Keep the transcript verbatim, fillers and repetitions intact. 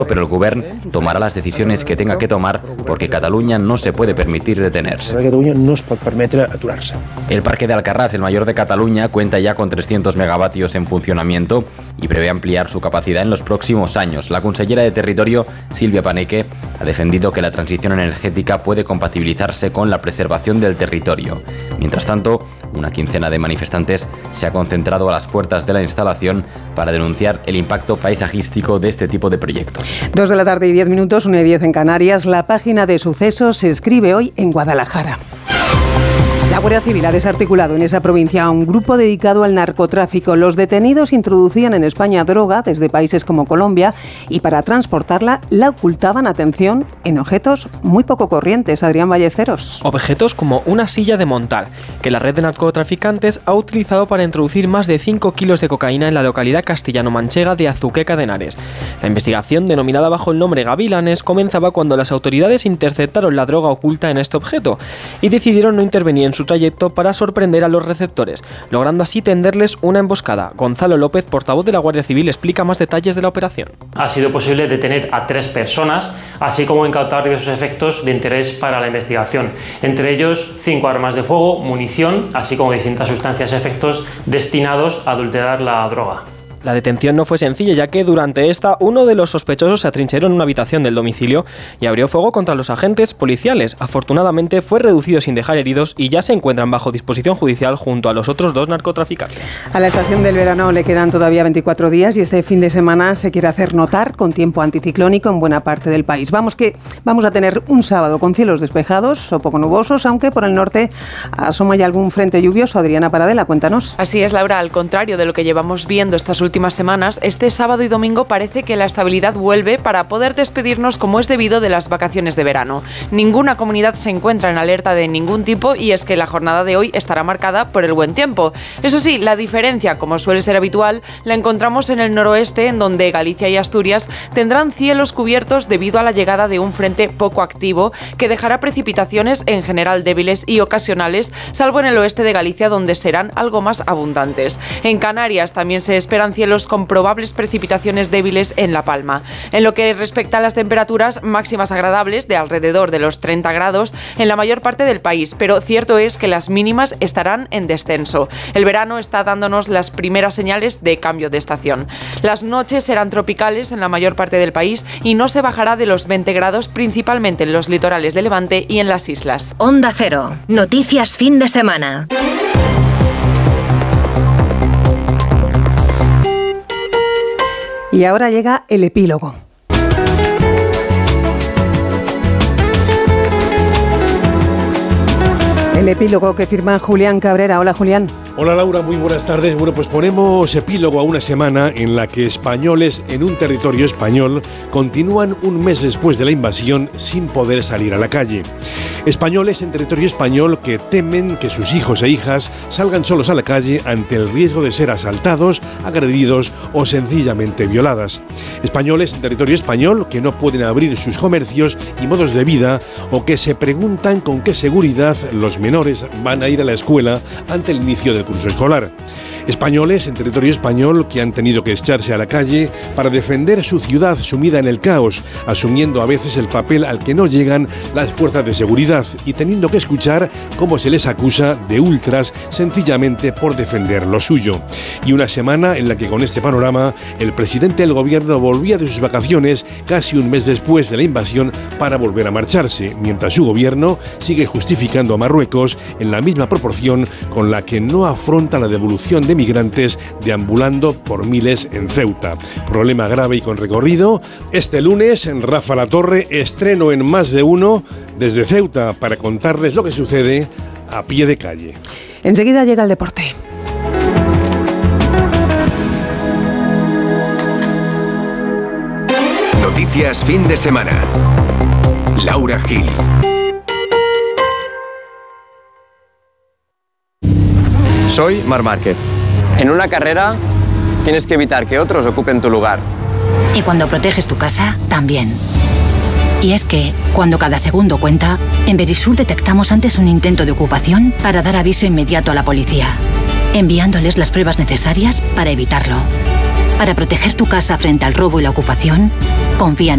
pero el Govern tomarà les decisions que tenga que tomar porque Cataluña no se puede permitir detenerse. Cataluña no es pot permetre aturar-se. El parque de Alcarrás, el mayor de Cataluña, cuenta ya con trescientos megavatios en funcionamiento y prevé ampliar su capacidad en los próximos años. La consellera de Territorio, Silvia Paneque, ha defendido que la transición energética puede compatibilizarse con la preservación del territorio. Mientras tanto, una quincena de manifestantes se ha concentrado a las puertas de la instalación para denunciar el impacto paisajístico de este tipo de proyectos. Dos de la tarde y diez minutos, una y diez en Canarias. La página de sucesos se escribe hoy en Guadalajara. La Guardia Civil ha desarticulado en esa provincia a un grupo dedicado al narcotráfico. Los detenidos introducían en España droga desde países como Colombia y para transportarla la ocultaban, atención, en objetos muy poco corrientes. Adrián Valleceros. Objetos como una silla de montar, que la red de narcotraficantes ha utilizado para introducir más de cinco kilos de cocaína en la localidad castellano-manchega de Azuqueca de Henares. La investigación, denominada bajo el nombre Gavilanes, comenzaba cuando las autoridades interceptaron la droga oculta en este objeto y decidieron no intervenir en su trayecto para sorprender a los receptores, logrando así tenderles una emboscada. Gonzalo López, portavoz de la Guardia Civil, explica más detalles de la operación. Ha sido posible detener a tres personas, así como incautar diversos efectos de interés para la investigación, entre ellos cinco armas de fuego, munición, así como distintas sustancias y efectos destinados a adulterar la droga. La detención no fue sencilla, ya que durante esta uno de los sospechosos se atrincheró en una habitación del domicilio y abrió fuego contra los agentes policiales. Afortunadamente fue reducido sin dejar heridos y ya se encuentran bajo disposición judicial junto a los otros dos narcotraficantes. A la estación del verano le quedan todavía veinticuatro días y este fin de semana se quiere hacer notar con tiempo anticiclónico en buena parte del país. Vamos que vamos a tener un sábado con cielos despejados o poco nubosos, aunque por el norte asoma ya algún frente lluvioso. Adriana Paradela, cuéntanos. Así es, Laura, al contrario de lo que llevamos viendo estas últimas últimas semanas, este sábado y domingo parece que la estabilidad vuelve para poder despedirnos como es debido de las vacaciones de verano. Ninguna comunidad se encuentra en alerta de ningún tipo y es que la jornada de hoy estará marcada por el buen tiempo. Eso sí, la diferencia, como suele ser habitual, la encontramos en el noroeste, en donde Galicia y Asturias tendrán cielos cubiertos debido a la llegada de un frente poco activo que dejará precipitaciones en general débiles y ocasionales, salvo en el oeste de Galicia, donde serán algo más abundantes. En Canarias también se esperan cielos con probables precipitaciones débiles en La Palma. En lo que respecta a las temperaturas, máximas agradables de alrededor de los treinta grados en la mayor parte del país, pero cierto es que las mínimas estarán en descenso. El verano está dándonos las primeras señales de cambio de estación. Las noches serán tropicales en la mayor parte del país y no se bajará de los veinte grados, principalmente en los litorales de Levante y en las islas. Onda Cero. Noticias fin de semana. Y ahora llega el epílogo. El epílogo que firma Julián Cabrera. Hola, Julián. Hola, Laura, muy buenas tardes. Bueno, pues ponemos epílogo a una semana en la que españoles en un territorio español continúan un mes después de la invasión sin poder salir a la calle. Españoles en territorio español que temen que sus hijos e hijas salgan solos a la calle ante el riesgo de ser asaltados, agredidos o sencillamente violadas. Españoles en territorio español que no pueden abrir sus comercios y modos de vida o que se preguntan con qué seguridad los menores van a ir a la escuela ante el inicio del curso escolar. Españoles en territorio español que han tenido que echarse a la calle para defender su ciudad sumida en el caos, asumiendo a veces el papel al que no llegan las fuerzas de seguridad y teniendo que escuchar cómo se les acusa de ultras sencillamente por defender lo suyo. Y una semana en la que con este panorama el presidente del gobierno volvía de sus vacaciones casi un mes después de la invasión para volver a marcharse, mientras su gobierno sigue justificando a Marruecos en la misma proporción con la que no afronta la devolución de migrantes deambulando por miles en Ceuta. Problema grave y con recorrido. Este lunes, en Rafa La Torre, estreno en Más de Uno desde Ceuta para contarles lo que sucede a pie de calle. Enseguida llega el deporte. Noticias fin de semana. Laura Gil. Soy Marc Márquez. En una carrera tienes que evitar que otros ocupen tu lugar. Y cuando proteges tu casa, también. Y es que, cuando cada segundo cuenta, en Verisur detectamos antes un intento de ocupación para dar aviso inmediato a la policía, enviándoles las pruebas necesarias para evitarlo. Para proteger tu casa frente al robo y la ocupación, confía en